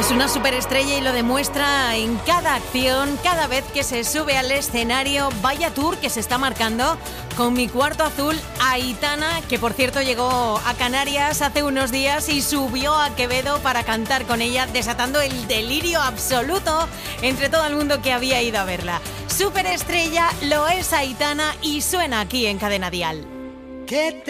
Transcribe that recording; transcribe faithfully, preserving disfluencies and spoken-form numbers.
Es una superestrella y lo demuestra en cada acción, cada vez que se sube al escenario. Vaya tour que se está marcando con Mi Cuarto Azul, Aitana, que por cierto llegó a Canarias hace unos días y subió a Quevedo para cantar con ella, desatando el delirio absoluto entre todo el mundo que había ido a verla. Superestrella lo es Aitana y suena aquí en Cadena Dial. ¿Qué te